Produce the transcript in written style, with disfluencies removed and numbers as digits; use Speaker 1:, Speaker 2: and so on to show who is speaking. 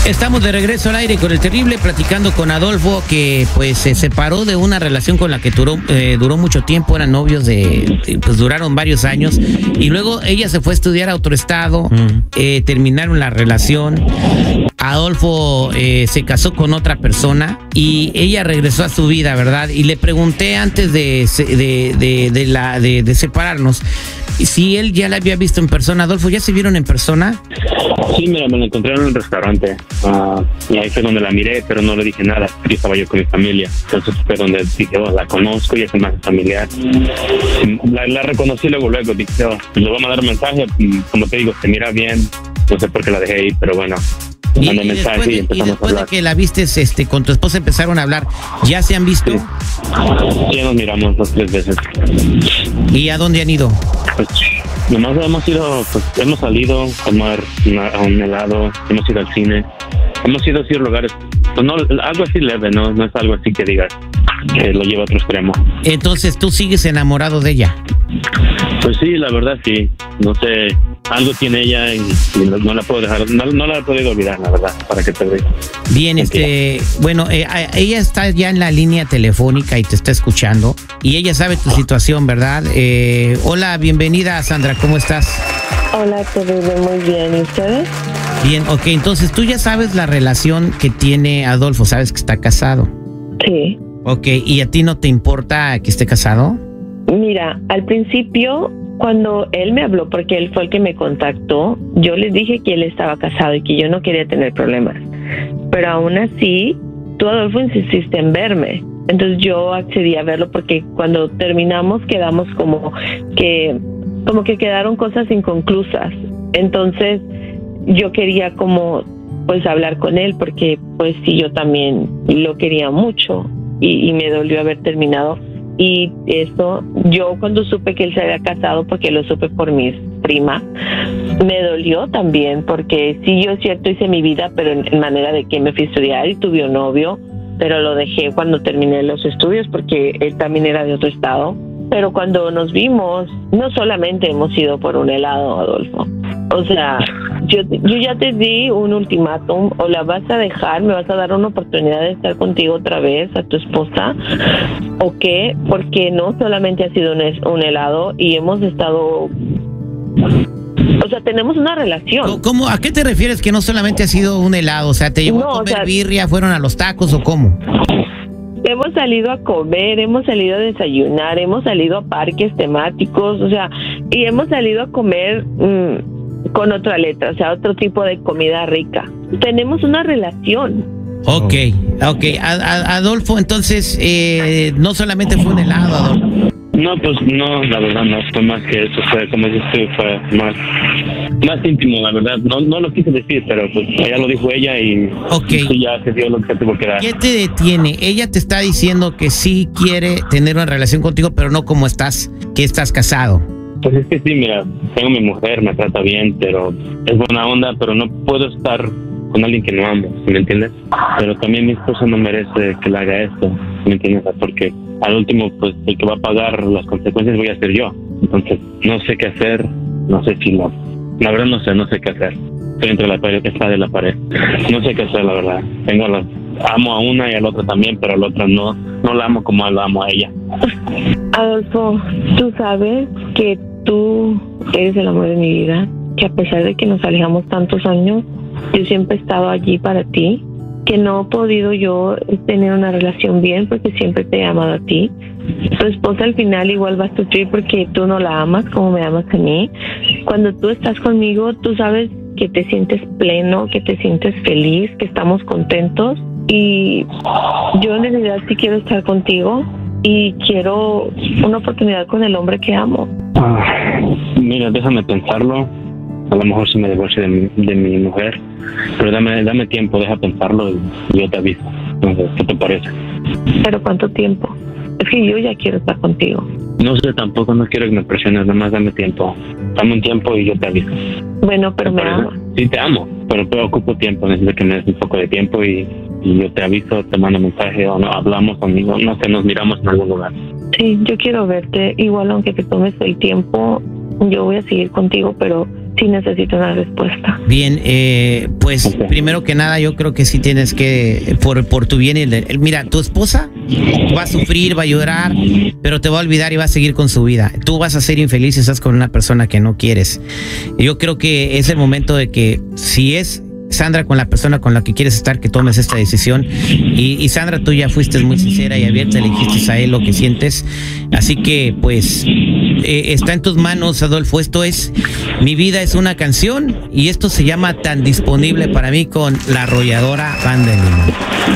Speaker 1: Estamos de regreso al aire con el terrible, platicando con Adolfo, que pues se separó de una relación con la que duró mucho tiempo. Eran novios pues duraron varios años, y luego ella se fue a estudiar a otro estado. Terminaron la relación. Adolfo se casó con otra persona y ella regresó a su vida, ¿verdad? Y le pregunté antes de separarnos si él ya la había visto en persona. Adolfo, ¿ya se vieron en persona?
Speaker 2: Sí, mira, me la encontré en un restaurante y ahí fue donde la miré, pero no le dije nada. Yo estaba yo con mi familia, entonces fue donde dije, oh, la conozco y es más familiar. La reconocí luego, dije, oh, le voy a mandar un mensaje y como te digo, se mira bien, no sé por qué la dejé ahí, pero bueno.
Speaker 1: Y después de que la vistes con tu esposa, empezaron a hablar. ¿Ya se han visto?
Speaker 2: Sí. Ya nos miramos 2 o 3 veces.
Speaker 1: ¿Y a dónde han ido?
Speaker 2: Pues nomás hemos salido a tomar un helado, hemos ido al cine, hemos ido a ciertos lugares, pues no, algo así leve, no es algo así que digas que lo lleva a otro extremo. Entonces,
Speaker 1: ¿tú sigues enamorado de ella?
Speaker 2: Pues sí, la verdad sí, no sé, algo tiene ella y no la puedo dejar, no la he podido olvidar, la verdad, para que te veas.
Speaker 1: Bien, bueno, ella está ya en la línea telefónica y te está escuchando, y ella sabe tu situación, ¿verdad? Hola, bienvenida, Sandra, ¿cómo estás?
Speaker 3: Hola, todo muy bien, ¿y ustedes?
Speaker 1: Bien, ok, entonces tú ya sabes la relación que tiene Adolfo, sabes que está casado.
Speaker 3: Sí.
Speaker 1: Ok, ¿y a ti no te importa que esté casado?
Speaker 3: Mira, al principio, cuando él me habló, porque él fue el que me contactó, yo les dije que él estaba casado y que yo no quería tener problemas. Pero aún así, tú, Adolfo, insististe en verme. Entonces yo accedí a verlo porque cuando terminamos quedamos como que quedaron cosas inconclusas. Entonces yo quería pues hablar con él porque pues sí, yo también lo quería mucho y me dolió haber terminado. Y eso, yo cuando supe que él se había casado, porque lo supe por mis primas, me dolió también, porque sí, yo es cierto hice mi vida, pero en manera de que me fui a estudiar y tuve un novio, pero lo dejé cuando terminé los estudios porque él también era de otro estado. Pero cuando nos vimos, no solamente hemos ido por un helado, Adolfo. O sea, yo ya te di un ultimátum, o la vas a dejar, me vas a dar una oportunidad de estar contigo otra vez, a tu esposa, o qué, porque no solamente ha sido un helado y hemos estado... O sea, tenemos una relación.
Speaker 1: ¿Cómo? ¿A qué te refieres que no solamente ha sido un helado? O sea, ¿te llevó a comer birria, fueron a los tacos o cómo?
Speaker 3: Hemos salido a comer, hemos salido a desayunar, hemos salido a parques temáticos, o sea, y hemos salido a comer con otra letra, o sea, otro tipo de comida rica. Tenemos una relación.
Speaker 1: Ok. Adolfo, entonces, no solamente fue un helado, Adolfo.
Speaker 2: No, pues no, la verdad no, fue más que eso, fue como dices tú, fue más íntimo, la verdad. No lo quise decir, pero pues ella lo dijo ella y sí, ya se dio lo que se tuvo que dar.
Speaker 1: ¿Qué te detiene? Ella te está diciendo que sí quiere tener una relación contigo, pero no como estás, que estás casado.
Speaker 2: Pues es que sí, mira, tengo mi mujer, me trata bien, pero es buena onda, pero no puedo estar con alguien que no amo, ¿me entiendes? Pero también mi esposa no merece que le haga esto, ¿me entiendes? Porque al último, pues el que va a pagar las consecuencias voy a ser yo. Entonces, no sé qué hacer, no sé si la verdad no sé qué hacer. Estoy entre la espada y la pared. No sé qué hacer, la verdad. Amo a una y a la otra también, pero a la otra no la amo como la amo a ella.
Speaker 3: Adolfo, tú sabes que tú eres el amor de mi vida, que a pesar de que nos alejamos tantos años, yo siempre he estado allí para ti, que no he podido yo tener una relación bien porque siempre te he amado a ti. Tu esposa al final igual va a sufrir porque tú no la amas como me amas a mí. Cuando tú estás conmigo, tú sabes que te sientes pleno, que te sientes feliz, que estamos contentos, y yo en realidad sí quiero estar contigo y quiero una oportunidad con el hombre que amo.
Speaker 2: Mira, déjame pensarlo. A lo mejor si me divorcio de mi mujer, pero dame tiempo, deja pensarlo y yo te aviso. Entonces, ¿qué te parece?
Speaker 3: ¿Pero cuánto tiempo? Es que yo ya quiero estar contigo.
Speaker 2: No sé, tampoco, no quiero que me presiones, nada más dame tiempo. Dame un tiempo y yo te aviso.
Speaker 3: Bueno, pero me amas.
Speaker 2: Sí, te amo, pero ocupo tiempo, necesito que me des un poco de tiempo y yo te aviso, te mando un mensaje o no, hablamos conmigo, no sé, nos miramos en algún lugar.
Speaker 3: Sí, yo quiero verte, igual aunque te tomes el tiempo, yo voy a seguir contigo, pero sí necesito una respuesta.
Speaker 1: Bien, pues primero que nada yo creo que sí tienes que, por tu bien, mira, tu esposa va a sufrir, va a llorar, pero te va a olvidar y va a seguir con su vida. Tú vas a ser infeliz si estás con una persona que no quieres. Yo creo que es el momento de que, si es Sandra con la persona con la que quieres estar, que tomes esta decisión. Y Sandra, tú ya fuiste muy sincera y abierta, le dijiste a él lo que sientes, así que pues está en tus manos, Adolfo. Esto es Mi Vida es una Canción y esto se llama Tan Disponible para mí, con la arrolladora Banda de Limón.